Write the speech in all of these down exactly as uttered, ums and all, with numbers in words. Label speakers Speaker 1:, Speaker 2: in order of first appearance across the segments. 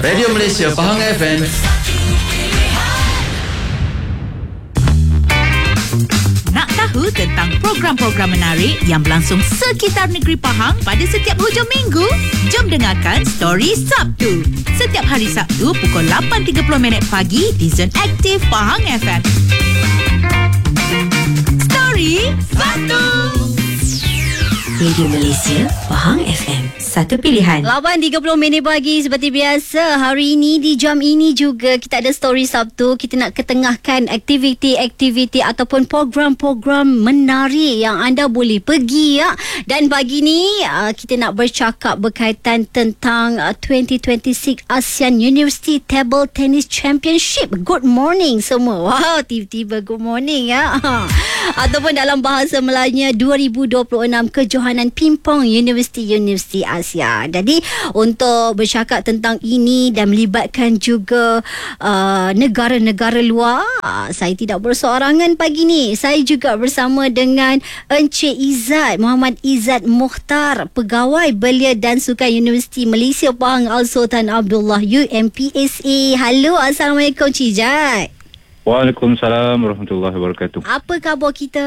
Speaker 1: Radio Malaysia Pahang F M.
Speaker 2: Nak tahu tentang program-program menarik yang berlangsung sekitar negeri Pahang pada setiap hujung minggu? Jom dengarkan Story Sabtu. Setiap hari Sabtu pukul lapan tiga puluh minit pagi di Zon Aktif Pahang F M. Story Sabtu.
Speaker 3: Radio Malaysia Pahang F M, satu pilihan.
Speaker 4: lapan tiga puluh minit pagi seperti biasa. Hari ini di jam ini juga kita ada Story Sabtu. Kita nak ketengahkan aktiviti-aktiviti ataupun program-program menarik yang anda boleh pergi ya. Dan pagi ni uh, kita nak bercakap berkaitan tentang uh, dua ribu dua puluh enam ASEAN University Table Tennis Championship. Good morning semua. Wow, tiba-tiba good morning ya. Ataupun dalam bahasa Melayunya dua ribu dua puluh enam Kejohanan Pimpong Universiti-Universiti Asia. Jadi untuk bercakap tentang ini dan melibatkan juga uh, negara-negara luar, uh, saya tidak berseorangan pagi ni. Saya juga bersama dengan Encik Izzat, Muhammad Izzat Mukhtar, Pegawai Belia dan Sukan Universiti Malaysia Pahang Al-Sultan Abdullah U M P S A. Halo, Assalamualaikum Cik Izzat.
Speaker 5: Waalaikumsalam warahmatullahi wabarakatuh.
Speaker 4: Apa khabar kita?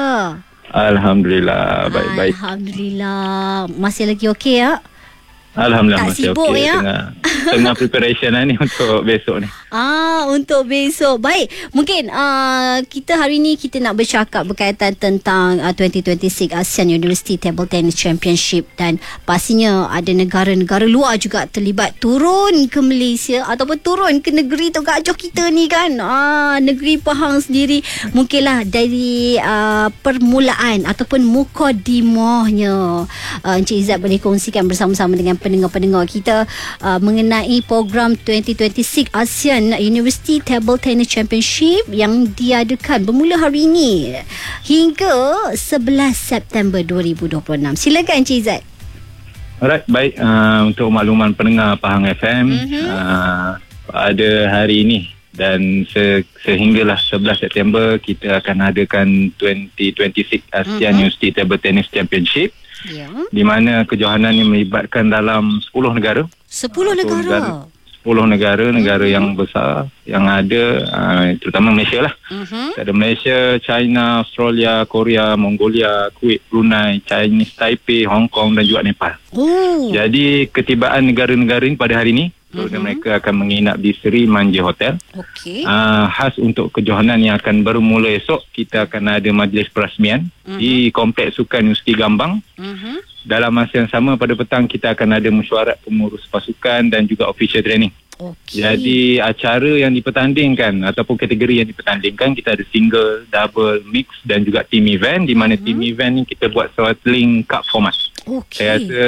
Speaker 5: Alhamdulillah, baik-baik.
Speaker 4: Alhamdulillah. Masih lagi okey ya?
Speaker 5: Alhamdulillah
Speaker 4: tak
Speaker 5: masih
Speaker 4: sibuk
Speaker 5: okey.
Speaker 4: ya?
Speaker 5: Tengah, tengah preparation lah ni untuk besok ni.
Speaker 4: Ah, untuk besok. Baik. Mungkin uh, kita hari ni kita nak bercakap berkaitan tentang uh, dua ribu dua puluh enam ASEAN University Table Tennis Championship, dan pastinya ada negara-negara luar juga terlibat turun ke Malaysia ataupun turun ke negeri tu gajah kita ni kan. Ah, negeri Pahang sendiri mungkinlah dari uh, permulaan ataupun mukadimahnya. Uh, Encik Izzat boleh kongsikan bersama-sama dengan pendengar-pendengar kita uh, mengenai program dua ribu dua puluh enam ASEAN University Table Tennis Championship yang diadakan bermula hari ini hingga sebelas September dua ribu dua puluh enam. Silakan Encik Izzat.
Speaker 5: Alright, baik. Uh, untuk makluman pendengar Pahang F M, mm-hmm. uh, pada hari ini dan se- sehinggalah sebelas September kita akan adakan dua ribu dua puluh enam ASEAN mm-hmm. University Table Tennis Championship. Ya. Di mana kejohanan yang melibatkan dalam sepuluh negara.
Speaker 4: sepuluh negara.
Speaker 5: sepuluh negara, negara uh-huh. yang besar yang ada, uh, terutama Malaysia lah. Uh-huh. Ada Malaysia, China, Australia, Korea, Mongolia, Kuwait, Brunei, Chinese Taipei, Hong Kong dan juga Nepal. Oh. Jadi ketibaan negara-negara ini pada hari ini, uh-huh. mereka akan menginap di Seri Manja Hotel. Okay. Uh, khas untuk kejohanan yang akan bermula esok, kita akan ada majlis perasmian uh-huh. di Kompleks Sukan Universiti Gambang. Uh-huh. Dalam masa yang sama pada petang kita akan ada mesyuarat pengurus pasukan dan juga official training. Okay. Jadi acara yang dipertandingkan ataupun kategori yang dipertandingkan, kita ada single, double, mix dan juga team event, di mana uh-huh. team event ni kita buat Throttling Cup format. Okay. Saya rasa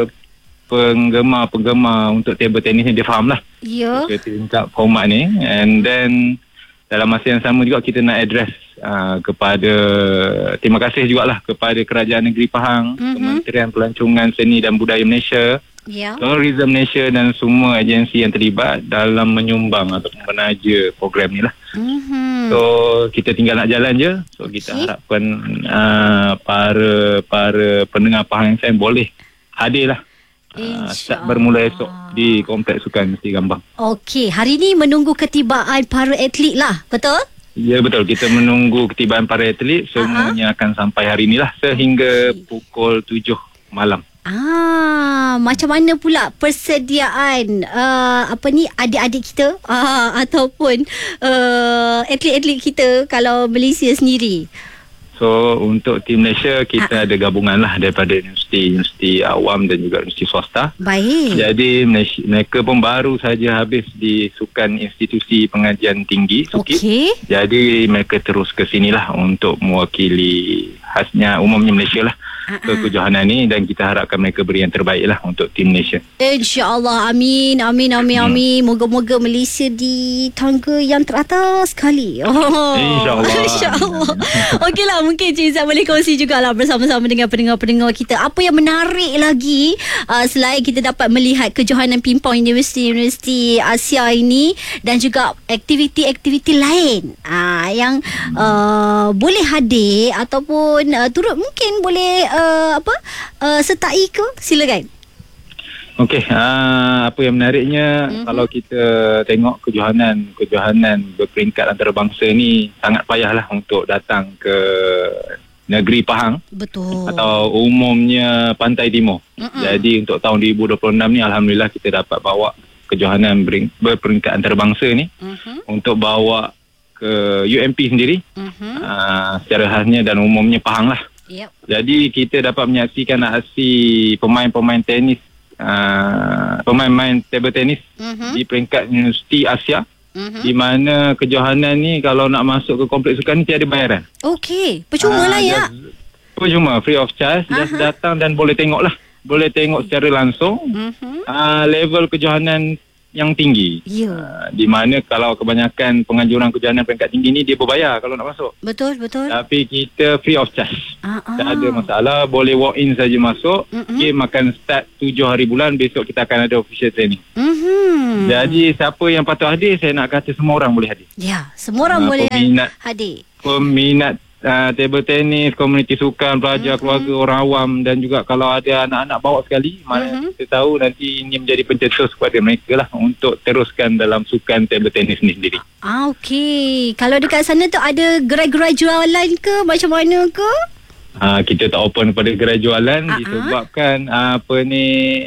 Speaker 5: penggemar-penggemar untuk table tennis ni dia faham lah. Ya. Yeah. Throttling Cup format ni. And then dalam masa yang sama juga kita nak address uh, kepada, terima kasih jugalah kepada Kerajaan Negeri Pahang, mm-hmm. Kementerian Pelancongan Seni dan Budaya Malaysia, yeah. Tourism Malaysia dan semua agensi yang terlibat dalam menyumbang atau menaja program ni lah. Mm-hmm. So kita tinggal nak jalan je. So kita okay. harapkan uh, para para pendengar Pahang F M boleh hadir lah. Uh, start bermula esok di Kompleks Sukan Universiti Gambang. Okey,
Speaker 4: hari ni menunggu ketibaan para atlet lah, betul?
Speaker 5: Ya, betul. Kita menunggu ketibaan para atlet. Semuanya uh-huh. akan sampai hari ni lah sehingga okay. pukul tujuh malam.
Speaker 4: Ah, macam mana pula persediaan uh, apa ni adik-adik kita uh, ataupun uh, atlet-atlet kita kalau Malaysia sendiri?
Speaker 5: So untuk tim Malaysia kita ha. ada gabungan lah daripada universiti, universiti awam dan juga universiti swasta. Baik. Jadi Malaysia, mereka pun baru saja habis di Sukan Institusi Pengajian Tinggi Sukit. Okay. Jadi mereka terus ke sinilah untuk mewakili khasnya umumnya Malaysia lah ke kejohanan ni, dan kita harapkan mereka beri yang terbaik lah untuk tim Malaysia.
Speaker 4: InsyaAllah. Amin. Amin. Amin. Hmm. Amin. Moga-moga Malaysia di tangga yang teratas sekali. Oh. InsyaAllah. InsyaAllah. Okeylah, mungkin Cik Izzat boleh kongsi jugalah bersama-sama dengan pendengar-pendengar kita apa yang menarik lagi uh, selain kita dapat melihat kejohanan Pimpong Universiti-Universiti Asia ini, dan juga aktiviti-aktiviti lain uh, yang uh, boleh hadir ataupun uh, turut mungkin boleh uh, apa uh, sertai ke? Silakan.
Speaker 5: Okey, uh, apa yang menariknya mm-hmm. kalau kita tengok kejohanan kejohanan berperingkat antarabangsa ni sangat payahlah untuk datang ke negeri Pahang.
Speaker 4: Betul.
Speaker 5: Atau umumnya Pantai Timur. Mm-mm. Jadi untuk tahun dua ribu dua puluh enam ni alhamdulillah kita dapat bawa kejohanan berperingkat antarabangsa ni mm-hmm. untuk bawa ke U M P sendiri. Mm-hmm. Uh, secara khasnya dan umumnya Pahang lah. Yep. Jadi kita dapat menyaksikan aksi pemain-pemain tenis uh, pemain-pemain table tenis mm-hmm. di peringkat Universiti Asia. Mm-hmm. Di mana kejohanan ni kalau nak masuk ke kompleks sukan ni tiada bayaran.
Speaker 4: Okey, percuma uh, lah ya.
Speaker 5: Percuma, free of charge. Uh-huh. Just datang dan boleh tengok lah. Boleh tengok secara langsung mm-hmm. uh, level kejohanan yang tinggi. Yeah. Uh, di mana kalau kebanyakan penganjuran kejohanan peringkat tinggi ni dia berbayar kalau nak masuk.
Speaker 4: Betul, betul. Tapi
Speaker 5: kita free of charge. Uh-huh. Tak ada masalah. Boleh walk in saja masuk. Mm-hmm. Game akan start tujuh hari bulan. Besok kita akan ada official training. Mm-hmm. Jadi siapa yang patut hadir, saya nak kata semua orang boleh hadir.
Speaker 4: Ya, semua orang uh, boleh
Speaker 5: peminat,
Speaker 4: hadir.
Speaker 5: Peminat uh, table tennis, komuniti sukan, pelajar, mm-hmm. keluarga, orang awam dan juga kalau ada anak-anak bawa sekali, mana mm-hmm. kita tahu nanti ini menjadi pencetus kepada mereka lah untuk teruskan dalam sukan table tennis ni sendiri.
Speaker 4: Ah, okey. Kalau dekat sana tu ada gerai-gerai jualan ke? Macam mana ke?
Speaker 5: Uh, kita tak open kepada gerai jualan uh-huh. disebabkan uh, apa ni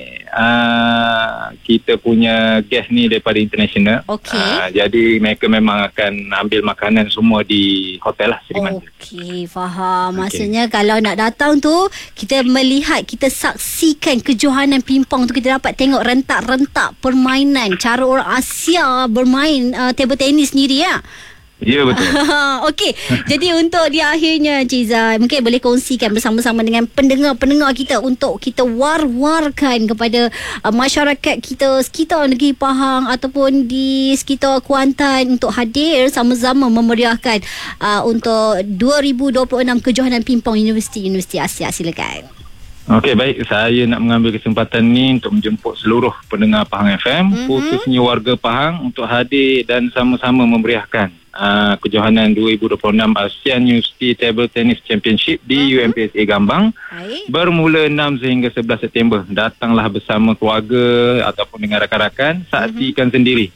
Speaker 5: uh, kita punya guest ni daripada international. Okay. Uh, jadi mereka memang akan ambil makanan semua di hotel lah.
Speaker 4: Okey, faham. Okay. Maksudnya kalau nak datang tu kita melihat, kita saksikan kejohanan pingpong tu, kita dapat tengok rentak-rentak permainan, cara orang Asia bermain uh, table tennis sendiri ya.
Speaker 5: Ya, betul.
Speaker 4: Okey, jadi untuk di akhirnya Cik Zai, mungkin boleh kongsikan bersama-sama dengan pendengar-pendengar kita untuk kita war-warkan kepada uh, masyarakat kita sekitar negeri Pahang ataupun di sekitar Kuantan untuk hadir sama-sama memeriahkan uh, untuk dua ribu dua puluh enam kejohanan pingpong Universiti-Universiti Asia. Silakan.
Speaker 5: Okey, baik. Saya nak mengambil kesempatan ni untuk menjemput seluruh pendengar Pahang F M, mm-hmm. khususnya warga Pahang untuk hadir dan sama-sama memeriahkan uh, kejohanan dua ribu dua puluh enam ASEAN University Table Tennis Championship di mm-hmm. U M P S A Gambang. Hai. Bermula enam sehingga sebelas September. Datanglah bersama keluarga ataupun dengan rakan-rakan, saksikan mm-hmm. sendiri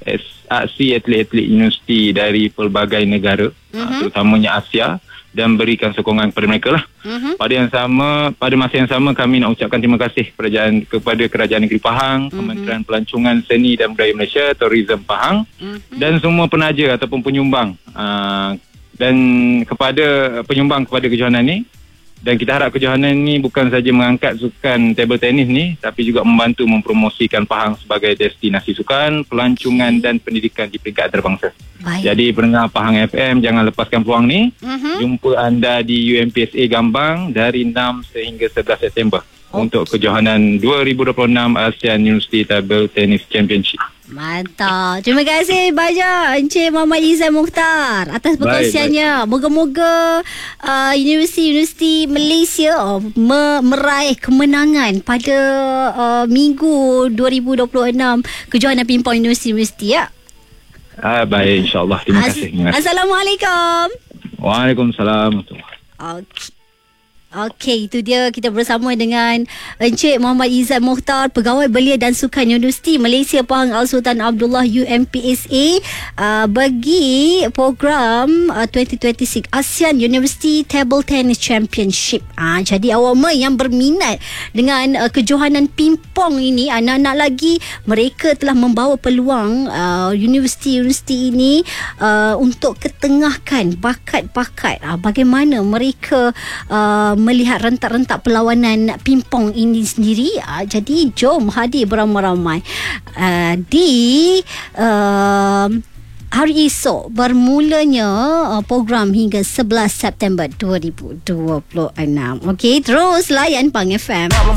Speaker 5: aksi atlet-atlet universiti dari pelbagai negara, mm-hmm. uh, terutamanya Asia, dan berikan sokongan kepada mereka lah. Uh-huh. Pada yang sama, pada masa yang sama kami nak ucapkan terima kasih kerajaan, kepada Kerajaan Negeri Pahang, uh-huh. Kementerian Pelancongan Seni dan Budaya Malaysia, Tourism Pahang, uh-huh. dan semua penaja ataupun penyumbang uh, dan kepada penyumbang kepada kejohanan ni. Dan kita harap kejohanan ni bukan saja mengangkat sukan table tennis ni, tapi juga membantu mempromosikan Pahang sebagai destinasi sukan, pelancongan dan pendidikan di peringkat antarabangsa. Baik. Jadi pendengar Pahang F M, jangan lepaskan peluang ni. Uh-huh. Jumpa anda di U M P S A Gambang dari enam sehingga sebelas September. Okay. Untuk kejohanan dua ribu dua puluh enam ASEAN University Table Tennis Championship.
Speaker 4: Mantap. Terima kasih banyak Encik Muhammad Izzat Mukhtar atas perkongsiannya. Moga-moga uh, Universiti-Universiti Malaysia oh, me- meraih kemenangan pada uh, minggu dua ribu dua puluh enam kejohanan pingpong Universiti-Universiti ya.
Speaker 5: Ah, baik, insyaAllah. Terima As- kasih. Terima kasih.
Speaker 4: Assalamualaikum.
Speaker 5: Waalaikumsalam.
Speaker 4: Okey. Okey, itu dia kita bersama dengan Encik Muhammad Izzat Mukhtar, Pegawai Belia dan Sukan Universiti Malaysia Pahang Al-Sultan Abdullah U M P S A uh, bagi program uh, dua ribu dua puluh enam ASEAN University Table Tennis Championship. Ah, uh, jadi awak yang berminat dengan uh, kejohanan pingpong ini, anak-anak lagi, mereka telah membawa peluang uh, universiti-universiti ini uh, untuk ketengahkan bakat-bakat uh, bagaimana mereka uh, melihat rentak-rentak perlawanan pingpong ini sendiri. Uh, jadi jom hadir beramai-ramai uh, di uh, hari esok bermulanya uh, program hingga sebelas September dua ribu dua puluh enam. Okey, terus layan Pahang F M.